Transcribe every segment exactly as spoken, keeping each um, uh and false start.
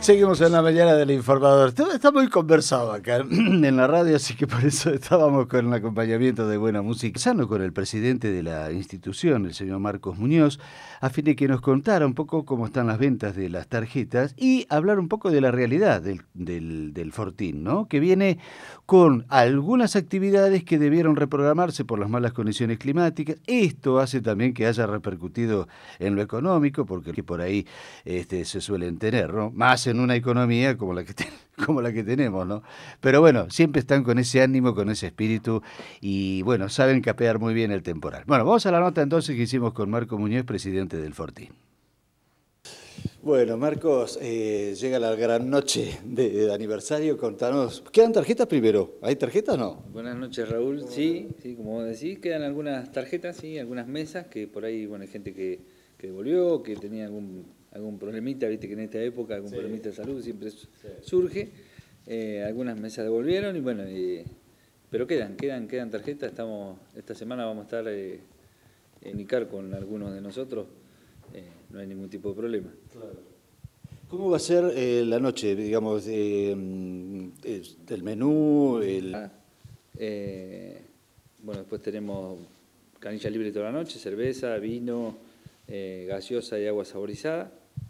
Seguimos en la mañana del Informador. Está, está muy conversado acá en la radio, así que por eso estábamos con un acompañamiento de buena música. Conversando con el presidente de la institución, el señor Marcos Muñoz, a fin de que nos contara un poco cómo están las ventas de las tarjetas y hablar un poco de la realidad del, del, del Fortín, ¿no? Que viene con algunas actividades que debieron reprogramarse por las malas condiciones climáticas. Esto hace también que haya repercutido en lo económico, porque por ahí este, se suelen tener, ¿no? Más en una economía como la que te, como la que tenemos, ¿no? Pero bueno, siempre están con ese ánimo, con ese espíritu y bueno, saben capear muy bien el temporal. Bueno, vamos a la nota entonces que hicimos con Marco Muñoz, presidente del Fortín. Bueno, Marcos, eh, llega la gran noche de, de aniversario, contanos. ¿Quedan tarjetas primero? ¿Hay tarjetas o no? Buenas noches, Raúl. Sí, sí, como vos decís, quedan algunas tarjetas, sí, algunas mesas que por ahí, bueno, hay gente que, que devolvió, que tenía algún, algún problemita, viste que en esta época algún sí. problemita de salud siempre sí. surge. Eh, algunas mesas devolvieron y bueno, eh, pero quedan, quedan, quedan tarjetas. Estamos, esta semana vamos a estar eh, en ICAR con algunos de nosotros. Eh, no hay ningún tipo de problema. Claro. ¿Cómo va a ser eh, la noche, digamos, eh, el menú? El... Ah, eh, bueno, después tenemos canilla libre toda la noche, cerveza, vino, eh, gaseosa y agua saborizada.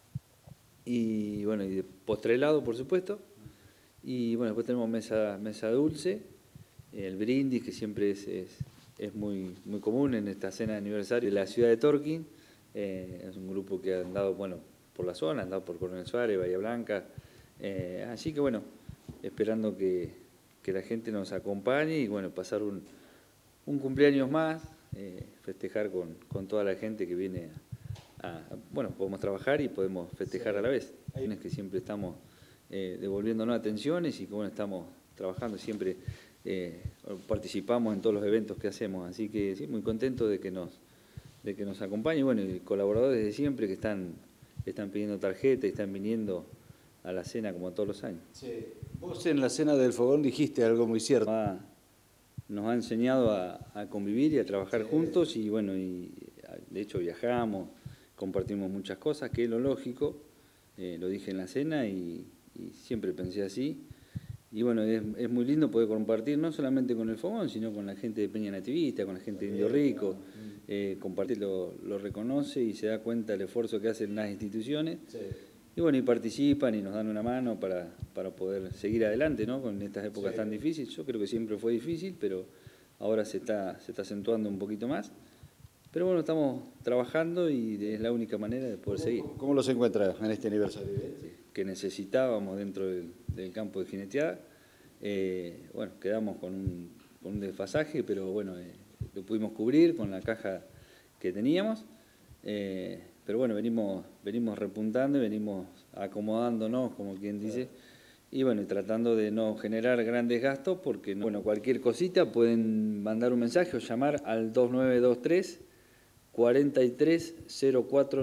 Y bueno, y de postre helado, por supuesto. Y bueno, después tenemos mesa, mesa dulce, el brindis, que siempre es, es, es muy, muy común en esta cena de aniversario de la ciudad de Torquín. Eh, es un grupo que ha andado, bueno, por la zona, ha andado por Coronel Suárez, Bahía Blanca. Eh, así que bueno, esperando que, que la gente nos acompañe y bueno, pasar un, un cumpleaños más, eh, festejar con, con toda la gente que viene a, a, bueno, podemos trabajar y podemos festejar sí. a la vez. Es que siempre estamos eh, devolviéndonos atenciones y que bueno, estamos trabajando siempre, eh, participamos en todos los eventos que hacemos, así que sí, muy contento de que nos de que nos acompañe, bueno, y colaboradores de siempre que están, están pidiendo tarjeta y están viniendo a la cena como todos los años. Sí. Vos en la cena del fogón dijiste algo muy cierto. Nos ha, nos ha enseñado a, a convivir y a trabajar sí. juntos y bueno, y de hecho viajamos, compartimos muchas cosas, que es lo lógico, eh, lo dije en la cena y, y siempre pensé así. Y bueno, es, es muy lindo poder compartir no solamente con el fogón, sino con la gente de Peña Nativista, con la gente de Indio Rico. Eh, compartir lo, lo reconoce y se da cuenta del esfuerzo que hacen las instituciones. Sí. Y bueno, y participan y nos dan una mano para, para poder seguir adelante, ¿no? Con estas épocas sí. tan difíciles. Yo creo que siempre fue difícil, pero ahora se está, se está acentuando un poquito más. Pero bueno, estamos trabajando y es la única manera de poder ¿Cómo, seguir. ¿Cómo los encuentra en este aniversario? Sí. Que necesitábamos dentro del, del campo de jineteada. Eh, bueno, quedamos con un, con un desfasaje, pero bueno, eh, lo pudimos cubrir con la caja que teníamos. Eh, pero bueno, venimos, venimos repuntando y venimos acomodándonos, como quien dice. Y bueno, tratando de no generar grandes gastos, porque bueno, cualquier cosita pueden mandar un mensaje o llamar al dos nueve dos tres, cuatro tres cero cuatro